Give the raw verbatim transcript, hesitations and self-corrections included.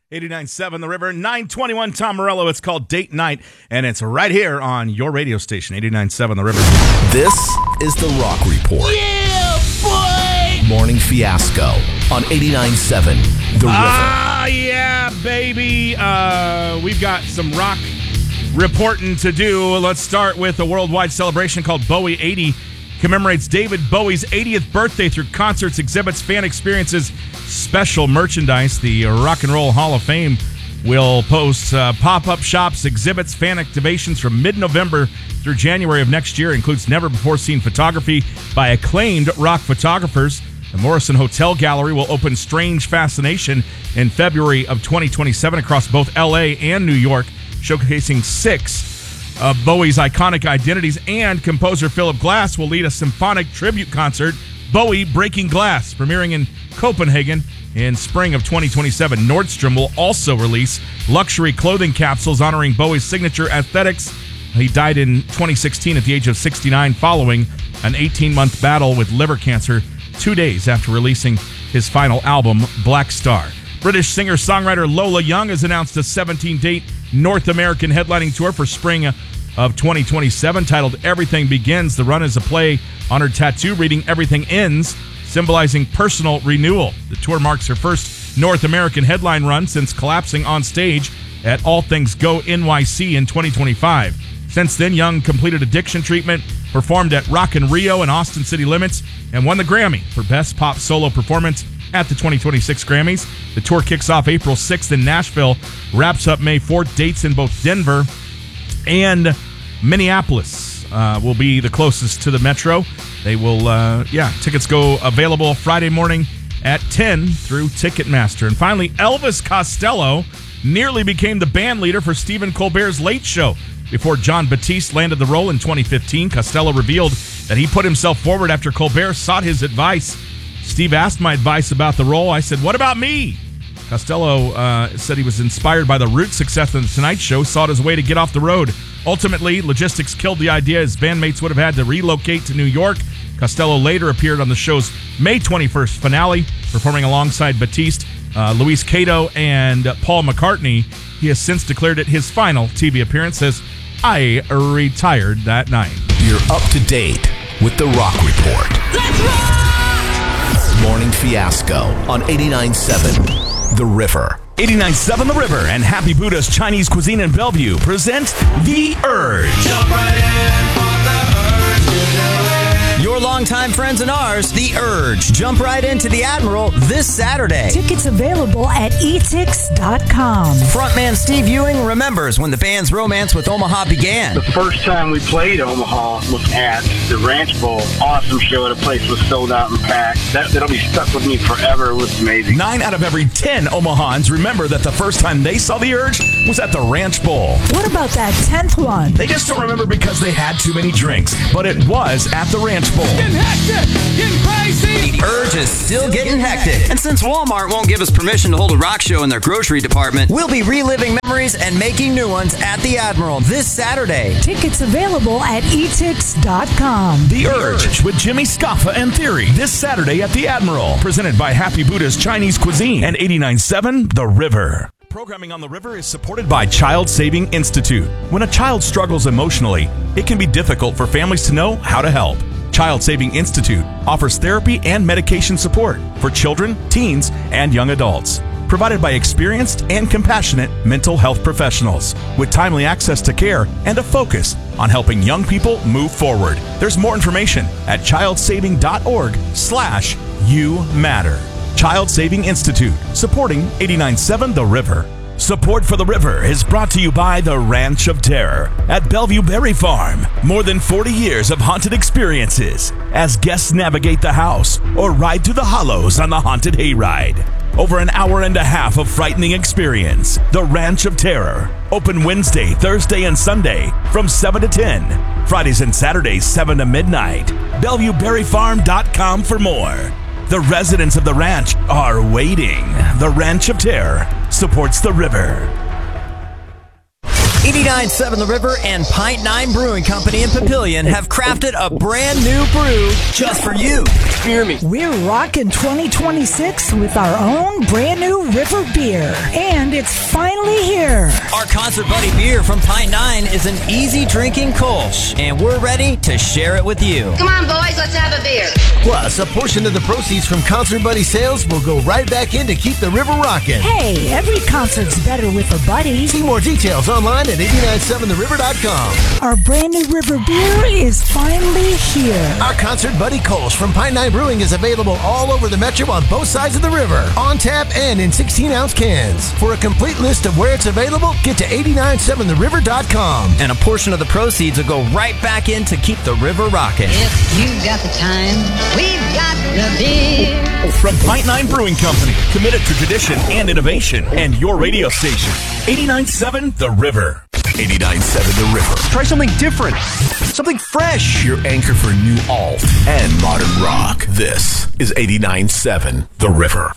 eighty-nine point seven The River, nine twenty-one Tom Morello. It's called Date Night, and it's right here on your radio station, eighty-nine point seven The River. This is The Rock Report. Yeah, boy! Morning Fiasco on eighty-nine point seven The River. Ah, yeah, baby. Uh, we've got some rock reporting to do. Let's start with a worldwide celebration called Bowie eighty. Commemorates David Bowie's eightieth birthday through concerts, exhibits, fan experiences, special merchandise. The Rock and Roll Hall of Fame will post uh, pop-up shops, exhibits, fan activations from mid-November through January of next year. Includes never-before-seen photography by acclaimed rock photographers. The Morrison Hotel Gallery will open Strange Fascination in February of twenty twenty-seven across both L A and New York, showcasing six of Bowie's iconic identities, and composer Philip Glass will lead a symphonic tribute concert, Bowie Breaking Glass, premiering in Copenhagen in spring of twenty twenty-seven. Nordstrom will also release luxury clothing capsules honoring Bowie's signature aesthetics. He died in twenty sixteen at the age of sixty-nine following an eighteen-month battle with liver cancer, two days after releasing his final album, Black Star. British singer-songwriter Lola Young has announced a seventeen-date North American headlining tour for spring of twenty twenty-seven titled Everything Begins. The run is a play on her tattoo reading Everything Ends, symbolizing personal renewal. The tour marks her first North American headline run since collapsing on stage at All Things Go N Y C in twenty twenty-five. Since then, Young completed addiction treatment, performed at Rock in Rio and Austin City Limits, and won the Grammy for Best Pop Solo Performance at the twenty twenty-six Grammys. The tour kicks off April sixth in Nashville, wraps up May fourth. Dates in both Denver and Minneapolis uh, will be the closest to the metro. They will, uh, yeah, tickets go available Friday morning at ten through Ticketmaster. And finally, Elvis Costello nearly became the band leader for Stephen Colbert's Late Show. Before John Batiste landed the role in twenty fifteen, Costello revealed that he put himself forward after Colbert sought his advice. Steve asked my advice about the role. I said, what about me? Costello uh, said he was inspired by the Roots' success on The Tonight Show, sought his way to get off the road. Ultimately, logistics killed the idea. His bandmates would have had to relocate to New York. Costello later appeared on the show's May twenty-first finale, performing alongside Batiste, uh, Luis Cato, and Paul McCartney. He has since declared it his final T V appearance, as I retired that night. You're up to date with The Rock Report. Let's rock! Morning Fiasco on eighty-nine point seven The River. eighty-nine point seven The River and Happy Buddha's Chinese Cuisine in Bellevue present The Urge. Jump right in for the urge to do it. Your longtime friends and ours, The Urge. Jump right into the Admiral this Saturday. Tickets available at e tix dot com. Frontman Steve Ewing remembers when the band's romance with Omaha began. The first time we played Omaha was at the Ranch Bowl. Awesome show. The place was sold out and packed. That, that'll be stuck with me forever. It was amazing. Nine out of every ten Omahans remember that the first time they saw The Urge was at the Ranch Bowl. What about that tenth one? They just don't remember because they had too many drinks, but it was at the Ranch Bowl. Getting hectic, getting crazy. The Urge is still getting hectic. And since Walmart won't give us permission to hold a rock show in their grocery department, we'll be reliving memories and making new ones at the Admiral this Saturday. Tickets available at e tix dot com. The Urge with Jimmy Scoffa and Theory this Saturday at the Admiral. Presented by Happy Buddha's Chinese Cuisine and eighty-nine point seven The River. Programming on The River is supported by Child Saving Institute. When a child struggles emotionally, it can be difficult for families to know how to help. Child Saving Institute offers therapy and medication support for children, teens, and young adults, provided by experienced and compassionate mental health professionals with timely access to care and a focus on helping young people move forward. There's more information at childsaving.org slash you matter. Child Saving Institute, supporting eighty-nine point seven The River. Support for The River is brought to you by the Ranch of Terror at Bellevue Berry Farm. More than forty years of haunted experiences as guests navigate the house or ride through the hollows on the haunted hayride. Over an hour and a half of frightening experience. The Ranch of Terror. Open Wednesday, Thursday, and Sunday from seven to ten. Fridays and Saturdays, seven to midnight. Bellevue Berry Farm dot com for more. The residents of the ranch are waiting. The Ranch of Terror supports The River. eighty-nine point seven The River and Pint Nine Brewing Company in Papillion have crafted a brand new brew just for you. Hear me. We're rocking twenty twenty-six with our own brand new River beer. And it's finally here. Our Concert Buddy beer from Pint Nine is an easy drinking Kolsch, and we're ready to share it with you. Come on, boys, let's have a beer. Plus, a portion of the proceeds from Concert Buddy sales will go right back in to keep the river rocking. Hey, every concert's better with a buddy. See more details online at eight nine seven the river dot com. Our brand new River beer is finally here. Our Concert Buddy Kolsch from Pint Nine Brewing is available all over the metro on both sides of the river, on tap and in sixteen ounce cans. For a complete list of where it's available, get to eight nine seven the river dot com. And a portion of the proceeds will go right back in to keep the river rocking. If you've got the time, we've got the beer. From Pint Nine Brewing Company, committed to tradition and innovation, and your radio station, eighty-nine point seven The River. eighty-nine point seven The River. Try something different, something fresh. Your anchor for new alt and modern rock. This is eighty-nine point seven The River.